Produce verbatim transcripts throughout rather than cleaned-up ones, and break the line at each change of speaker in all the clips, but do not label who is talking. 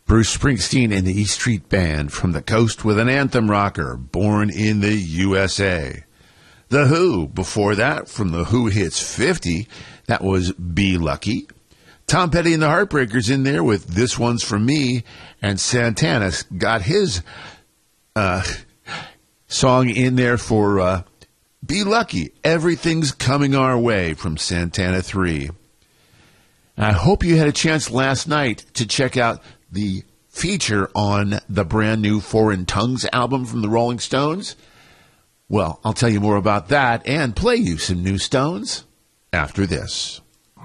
Bruce Springsteen and the E Street Band from the coast with an anthem rocker, Born in the U S A. The Who, before that, from the Who Hits fifty, that was Be Lucky. Tom Petty and the Heartbreakers in there with This One's For Me, and Santana got his uh, song in there for uh, Be Lucky, Everything's Coming Our Way from Santana three. I hope you had a chance last night to check out the feature on the brand new Foreign Tongues album from the Rolling Stones. Well, I'll tell you more about that and play you some new Stones after this.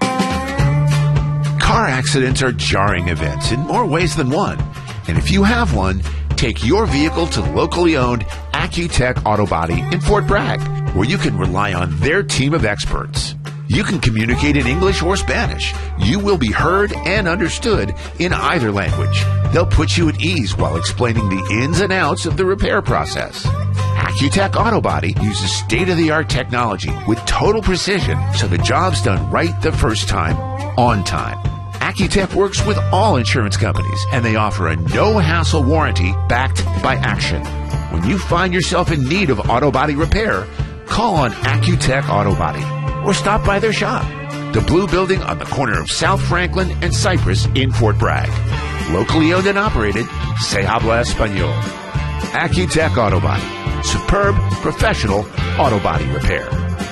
Car accidents are jarring events in more ways than one. And if you have one, take your vehicle to locally owned Accutech Auto Body in Fort Bragg, where you can rely on their team of experts. You can communicate in English or Spanish. You will be heard and understood in either language. They'll put you at ease while explaining the ins and outs of the repair process. Accutech Auto Body uses state-of-the-art technology with total precision, so the job's done right the first time, on time. Accutech works with all insurance companies, and they offer a no-hassle warranty backed by action. When you find yourself in need of auto body repair, call on Accutech Auto Body or stop by their shop, the Blue Building on the corner of South Franklin and Cypress in Fort Bragg. Locally owned and operated, Se Habla Español. Accutech Auto Body. Superb, professional auto body repair.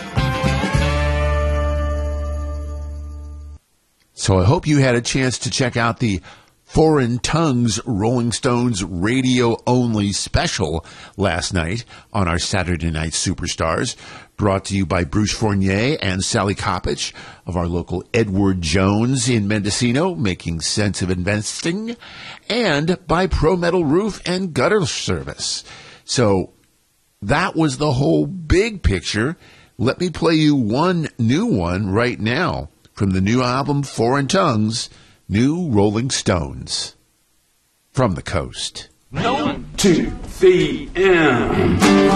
So I hope you had a chance to check out the Foreign Tongues Rolling Stones radio-only special last night on our Saturday Night Superstars, brought to you by Bruce Fournier and Sally Coppich of our local Edward Jones in Mendocino, making sense of investing, and by Pro Metal Roof and Gutter Service. So that was the whole big picture. Let me play you one new one right now from the new album Foreign Tongues, New Rolling Stones. From the coast.
One, two, three, and...